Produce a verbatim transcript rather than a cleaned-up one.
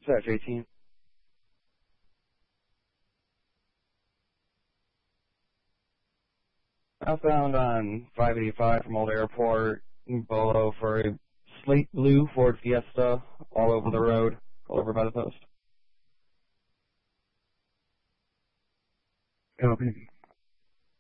Search eighteen. Outbound on five eighty-five from Old Airport, Bolo for a slate blue Ford Fiesta, all over the road, all over by the post. Copy.